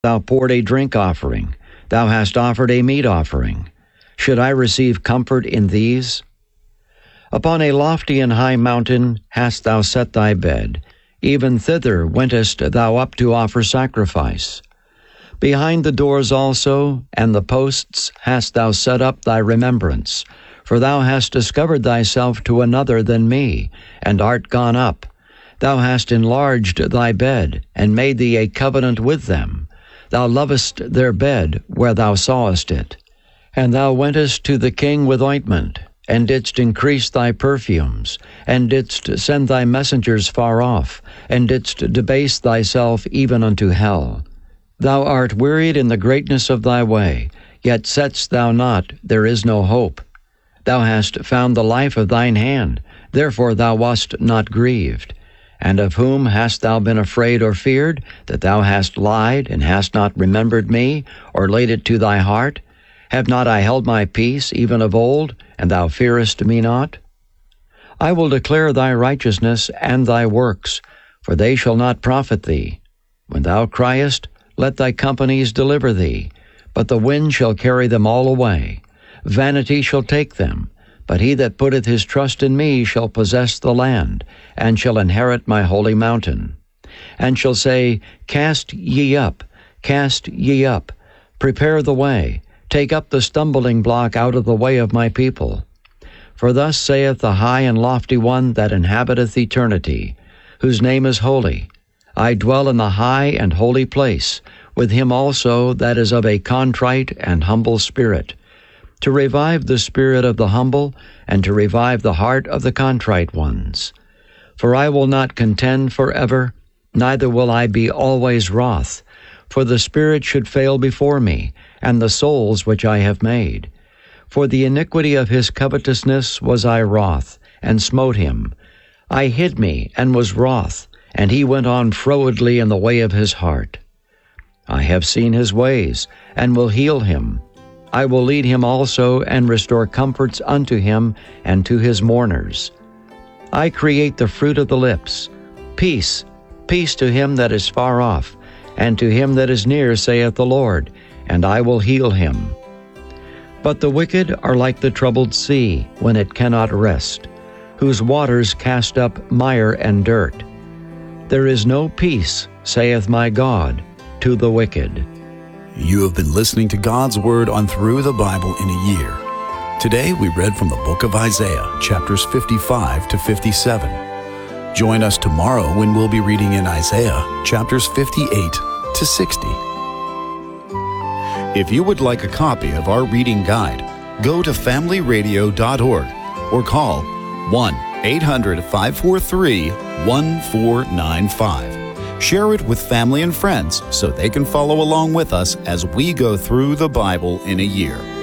Thou poured a drink offering. Thou hast offered a meat offering. Should I receive comfort in these? Upon a lofty and high mountain hast thou set thy bed. Even thither wentest thou up to offer sacrifice. Behind the doors also and the posts hast thou set up thy remembrance. For thou hast discovered thyself to another than me, and art gone up. Thou hast enlarged thy bed, and made thee a covenant with them. Thou lovest their bed where thou sawest it. And thou wentest to the king with ointment, and didst increase thy perfumes, and didst send thy messengers far off, and didst debase thyself even unto hell. Thou art wearied in the greatness of thy way, yet saidst thou not, there is no hope. Thou hast found the life of thine hand, therefore thou wast not grieved. And of whom hast thou been afraid or feared, that thou hast lied, and hast not remembered me, or laid it to thy heart? Have not I held my peace, even of old, and thou fearest me not? I will declare thy righteousness and thy works, for they shall not profit thee. When thou criest, let thy companies deliver thee, but the wind shall carry them all away. Vanity shall take them, but he that putteth his trust in me shall possess the land, and shall inherit my holy mountain. And shall say, Cast ye up, prepare the way, take up the stumbling block out of the way of my people. For thus saith the high and lofty one that inhabiteth eternity, whose name is holy. I dwell in the high and holy place, with him also that is of a contrite and humble spirit, to revive the spirit of the humble, and to revive the heart of the contrite ones. For I will not contend forever, neither will I be always wroth, for the spirit should fail before me, and the souls which I have made. For the iniquity of his covetousness was I wroth, and smote him. I hid me, and was wroth, and he went on frowardly in the way of his heart. I have seen his ways, and will heal him. I will lead him also, and restore comforts unto him and to his mourners. I create the fruit of the lips. Peace, peace to him that is far off, and to him that is near, saith the Lord, and I will heal him. But the wicked are like the troubled sea, when it cannot rest, whose waters cast up mire and dirt. There is no peace, saith my God, to the wicked. You have been listening to God's Word on Through the Bible in a Year. Today we read from the book of Isaiah, chapters 55 to 57. Join us tomorrow when we'll be reading in Isaiah, chapters 58 to 60. If you would like a copy of our reading guide, go to familyradio.org or call 1-800-543-1495. Share it with family and friends so they can follow along with us as we go through the Bible in a year.